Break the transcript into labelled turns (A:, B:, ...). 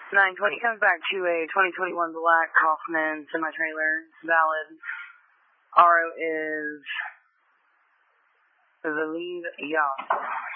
A: 920 comes back to a 2021 black Kaufman semi-trailer. It's valid. RO is the lead yacht.